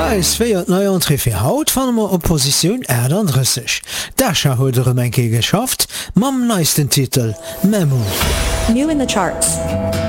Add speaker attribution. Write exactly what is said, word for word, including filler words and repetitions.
Speaker 1: Preis fir d neue Entrée fir Haut fan der Opposition Äder dreißig. Dascher huet er enke geschafft, mam neisten Titel Memo.
Speaker 2: New in the charts.